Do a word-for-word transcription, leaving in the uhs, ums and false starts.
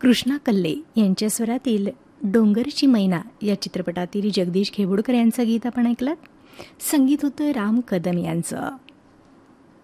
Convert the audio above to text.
कृष्णा कल्ले यांच्या स्वरातील डोंगरची मैना या चित्रपटातील जगदीश खेबुडकर यांचं गीत आपण ऐकलं. संगीत होतं राम कदम यांचं.